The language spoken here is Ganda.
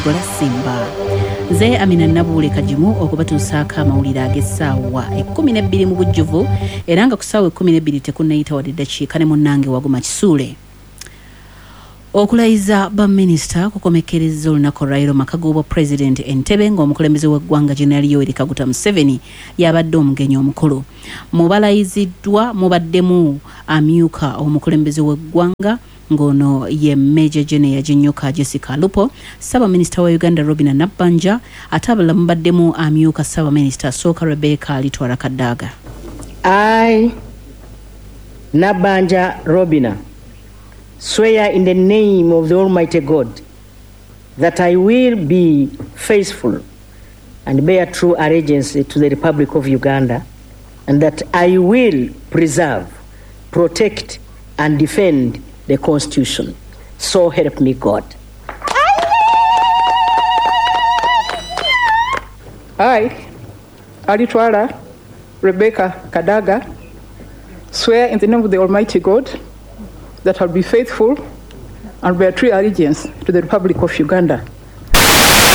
Kigola Simba. Nze Amina Nabuule Kajimu okubatuusaako amawulire ag'essaawa 12 mu bujjuvu era nga ku ssaawa 12 tekunnayita wadde eddakiika ne munnange Waguma Kisuule. Okulayiza baminisita kukomekkereza olunaku olwaleero maka g'obwa Pulezidenti Entebbe ng'omukulembeze w'eggwanga General Yoweri Kaguta Museveni yabadde omugenyi omukulu. Mu balayiziddwa mubaddemu amyuka omukulembeze w'eggwanga ng'ono ye Major General Jinyoka Jessica Alupo, Ssaabaminisita wa Uganda Robinah Nabbanja, ate abalala mubaddemu amyuka Ssaabaminisita asooka Rebecca Litwala Kadaga. I, Nabbanja Robinah, swear in the name of the Almighty God that I will be faithful and bear true allegiance to the Republic of Uganda, and that I will preserve, protect, and defend the Constitution. So help me God. I, Alitwala Rebecca Kadaga, swear in the name of the Almighty God that I'll be faithful and bear true allegiance to the Republic of Uganda,